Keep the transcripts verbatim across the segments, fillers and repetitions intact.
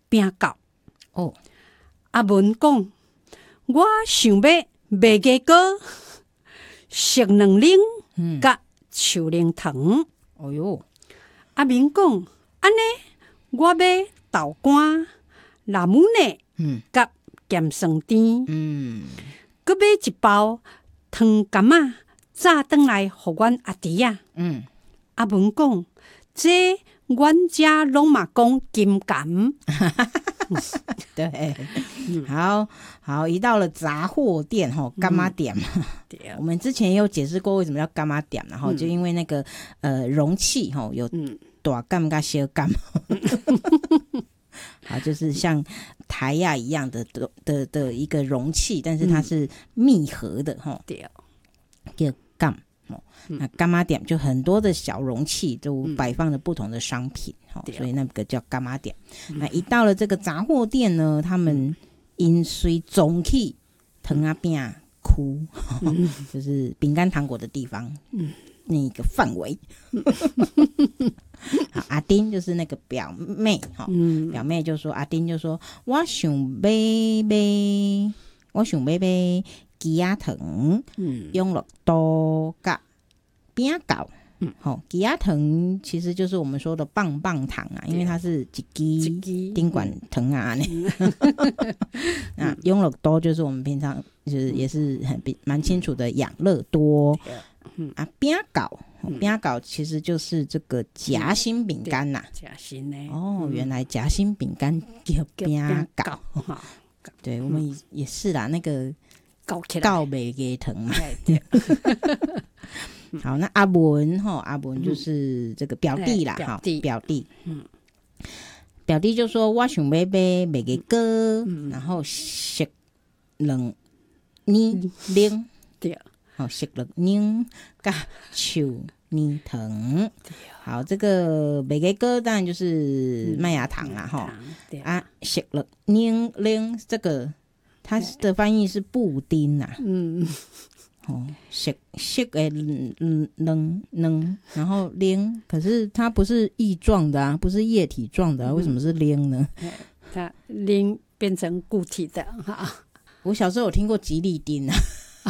饼糕。 哦， 阿文讲，我想要卖鸡糕、熟卵奶甲树奶糖。 哦哟， 阿明讲，安尼我要豆干、腊母奶嗯甲咸酸甜， 嗯， 佮买一包糖柑仔，炸转来互阮阿弟啊。 嗯， 阿文讲，这阮家拢嘛讲金柑。 对，好好，一到了杂货店吼，干妈店嘛， 对， 我们之前也有解释过为什么要干妈店，然后就因为那个呃容器吼有大干跟小干，好，就是像台亚一样的的的的一个容器，但是它是密合的吼， 对， 叫干。那干妈店就很多的小容器都摆放着不同的商品， 嗯、 所以那个叫干妈店。嗯、那一到了这个杂货店呢，他们因随总去糖啊饼哭，嗯、就是饼干糖果的地方，嗯、那个范围。好，阿丁就是那个表妹，嗯、表妹就说阿丁就说我想买买，我想买买鸡仔糖，嗯，永乐多甲饼糕，嗯，好，鸡仔糖其实就是我们说的棒棒糖啊，因为它是一支丁管糖啊，那永乐多就是我们平常就是也是很蛮清楚的养乐多，嗯啊，饼糕，饼糕其实就是这个夹心饼干呐， 夹心呢， 哦，原来夹心饼干叫饼糕，对我们也是啦，那个。告袂鸡糖嘛，好，那阿文哈，阿文就是这个表弟啦，哈、嗯，表弟，嗯，表弟就说我想要买卖鸡糕，嗯、然后熟卵奶奶， 对， 好熟卵奶加树奶糖，好，这个卖鸡糕当然就是麦芽糖啦，哈、嗯，啊，熟卵奶奶这个。它的翻译是布丁啊，嗯，哦，熟熟诶，嗯能能，然后零，可是它不是液状的啊，不是液体状的啊，为什么是零呢？ 它零变成固体的哈。 我小时候有听过吉利丁啊，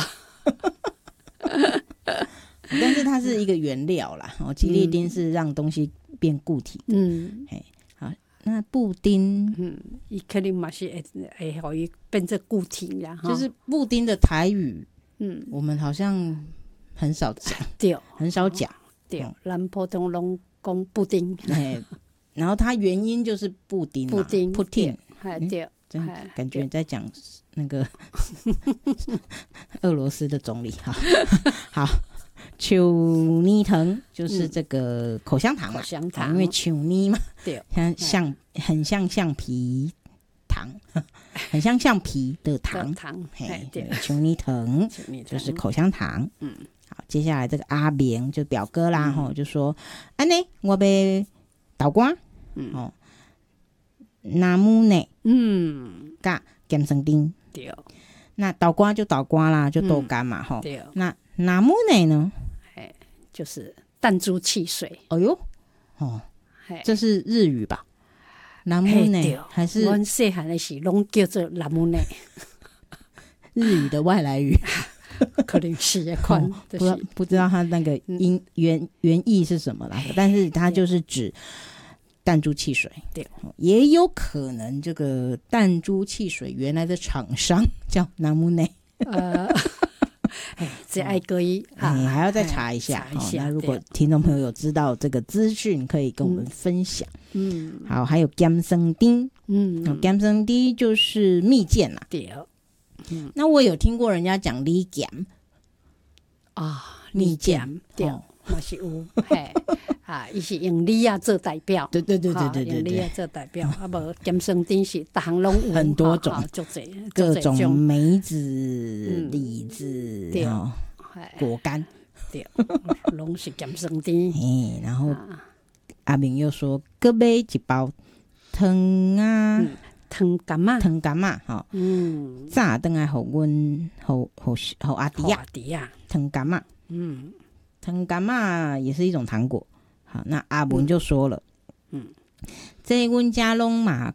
但是它是一个原料啦，哦，吉利丁是让东西变固体的，嗯，嘿。那布丁， 嗯，伊肯定嘛是会会互伊变成固体啦， 就是布丁的台语，嗯，我们好像很少讲， 对， 很少讲， 对，嗯、咱普通拢讲布丁， 哎，然后它原因就是布丁， 布丁， 布丁， 哎，对， 真感觉在讲那个俄罗斯的总理，哈，好。树奶糖就是这个口香糖嘛， 口香糖， 因为树奶嘛， 对， 像橡很像橡皮糖，很像橡皮的糖， 糖， 嘿，对，树奶糖就是口香糖。嗯，好，接下来这个阿明就表哥啦，吼、嗯，就说安尼我要豆干，嗯，哦，拿木奶，嗯，加咸酸甜， 对， 那豆干就豆干啦，就豆干嘛，吼、嗯， 对， 那拿木奶呢？ 就是弹珠汽水。 哦哟，哦，这是日语吧？拿木奶还是？ 我细汉的时拢叫做拿木奶， 日语的外来语， 可能是也款、哦， 不知道不知道它那个音、嗯、原原意是什么啦，但是它就是指弹珠汽水。 对， 也有可能这个弹珠汽水原来的厂商叫拿木奶。呃。 哎，这爱可以、 嗯、啊，还要再查一下。查一下、哦、那如果听众朋友有知道这个资讯，可以跟我们分享。嗯，好，还有咸酸甜，嗯，咸酸甜就是蜜饯啦。 对， 嗯，那我有听过人家讲李咸啊，蜜饯对，嘛是有，嘿。啊，伊是用梨啊做代表， 对对对对对对， 用梨啊做代表，啊无咸酸甜是逐项拢有很多种， 足侪各种梅子、李子，对，果干， 对，拢是咸酸甜。 哎，然后阿明又说，各买一包糖啊， 糖柑仔， 糖柑仔，哈，嗯，炸等来互阮，互互互阿弟啊， 阿弟啊， 糖柑仔，嗯，糖柑仔也是一种糖果。好，那阿文就说了，嗯，这阮家拢嘛